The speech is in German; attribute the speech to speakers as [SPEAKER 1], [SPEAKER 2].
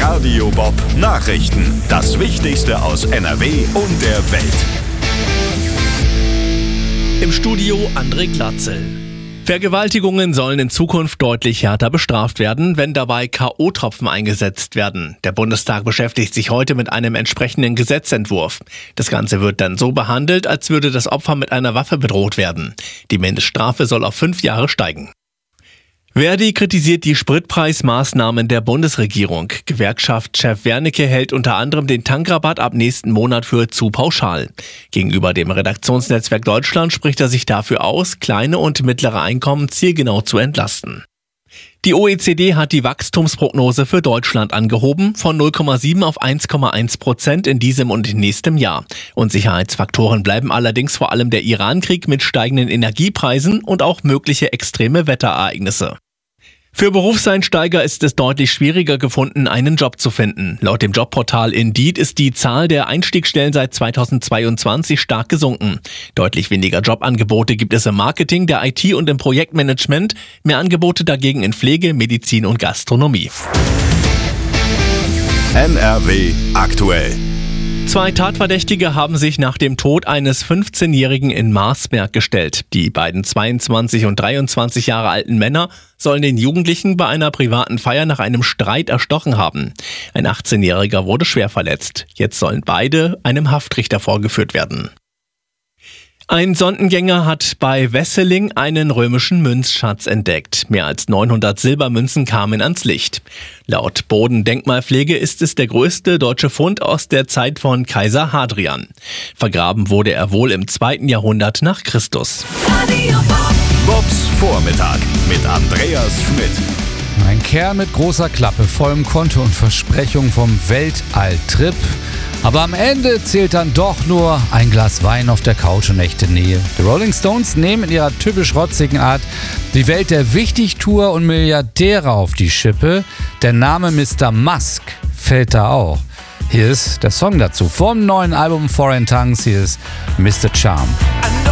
[SPEAKER 1] Radio Bob Nachrichten. Das Wichtigste aus NRW und der Welt.
[SPEAKER 2] Im Studio André Glatzel. Vergewaltigungen sollen in Zukunft deutlich härter bestraft werden, wenn dabei K.O.-Tropfen eingesetzt werden. Der Bundestag beschäftigt sich heute mit einem entsprechenden Gesetzentwurf. Das Ganze wird dann so behandelt, als würde das Opfer mit einer Waffe bedroht werden. Die Mindeststrafe soll auf 5 Jahre steigen. Verdi kritisiert die Spritpreismaßnahmen der Bundesregierung. Gewerkschaftschef Wernicke hält unter anderem den Tankrabatt ab nächsten Monat für zu pauschal. Gegenüber dem Redaktionsnetzwerk Deutschland spricht er sich dafür aus, kleine und mittlere Einkommen zielgenau zu entlasten. Die OECD hat die Wachstumsprognose für Deutschland angehoben, von 0,7 auf 1,1% in diesem und nächstem Jahr. Unsicherheitsfaktoren bleiben allerdings vor allem der Iran-Krieg mit steigenden Energiepreisen und auch mögliche extreme Wetterereignisse. Für Berufseinsteiger ist es deutlich schwieriger gefunden, einen Job zu finden. Laut dem Jobportal Indeed ist die Zahl der Einstiegsstellen seit 2022 stark gesunken. Deutlich weniger Jobangebote gibt es im Marketing, der IT und im Projektmanagement, mehr Angebote dagegen in Pflege, Medizin und Gastronomie.
[SPEAKER 1] NRW aktuell.
[SPEAKER 2] 2 Tatverdächtige haben sich nach dem Tod eines 15-Jährigen in Marsberg gestellt. Die beiden 22 und 23 Jahre alten Männer sollen den Jugendlichen bei einer privaten Feier nach einem Streit erstochen haben. Ein 18-Jähriger wurde schwer verletzt. Jetzt sollen beide einem Haftrichter vorgeführt werden. Ein Sondengänger hat bei Wesseling einen römischen Münzschatz entdeckt. Mehr als 900 Silbermünzen kamen ans Licht. Laut Bodendenkmalpflege ist es der größte deutsche Fund aus der Zeit von Kaiser Hadrian. Vergraben wurde er wohl im 2. Jahrhundert nach Christus.
[SPEAKER 1] Bobs Vormittag mit Andreas Schmidt.
[SPEAKER 3] Ein Kerl mit großer Klappe, vollem Konto und Versprechung vom Weltalltrip. Aber am Ende zählt dann doch nur ein Glas Wein auf der Couch und echte Nähe. Die Rolling Stones nehmen in ihrer typisch rotzigen Art die Welt der Wichtigtuer und Milliardäre auf die Schippe. Der Name Mr. Musk fällt da auch. Hier ist der Song dazu vom neuen Album Foreign Tongues. Hier ist Mr. Charm.